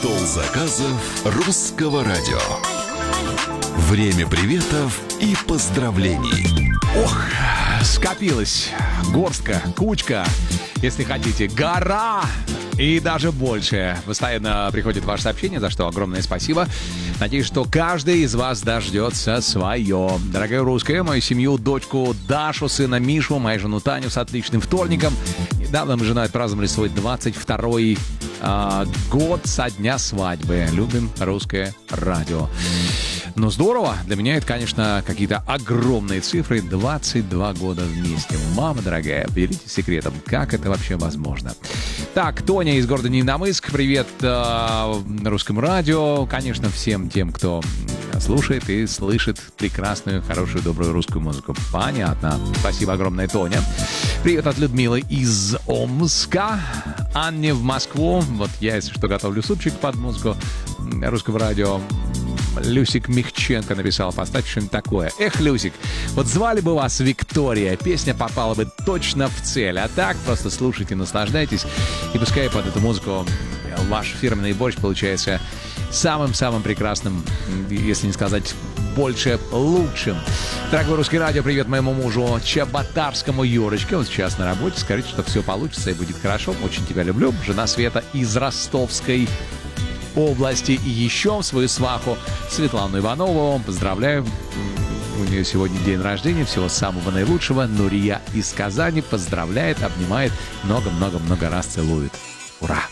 Стол заказов русского радио. Время приветов и поздравлений. Ох, скопилась горстка, кучка, если хотите, гора и даже больше. Постоянно приходит ваше сообщение, за что огромное спасибо. Надеюсь, что каждый из вас дождется свое. Дорогая русская, мою семью, дочку Дашу, сына Мишу, мою жену Таню с отличным вторником. Недавно мы с женой отпраздновали свой 22-й год со дня свадьбы. Любим русское радио. Но здорово. Для меня это, конечно, какие-то огромные цифры. 22 года вместе. Мама дорогая, поделитесь секретом, как это вообще возможно. Так, Тоня из города Невиномысск. Привет русскому радио. Конечно, всем тем, кто слушает и слышит прекрасную, хорошую, добрую русскую музыку. Понятно. Спасибо огромное, Тоня. Привет от Людмилы из Омска. Анне в Москву. Вот я, если что, готовлю супчик под музыку русского радио. Люсик Михченко написал: поставь что-нибудь такое. Эх, Люсик, вот звали бы вас Виктория, песня попала бы точно в цель. А так, просто слушайте, наслаждайтесь. И пускай под эту музыку ваш фирменный борщ получается самым-самым прекрасным, если не сказать больше, лучшим. Дорогой русский радио, привет моему мужу Чеботарскому Юрочке. Он сейчас на работе. Скажите, что все получится и будет хорошо. Очень тебя люблю. Жена Света из Ростовской области. И еще свою сваху Светлану Иванову поздравляю. У нее сегодня день рождения. Всего самого наилучшего. Нурия из Казани поздравляет, обнимает, много-много-много раз целует. Ура!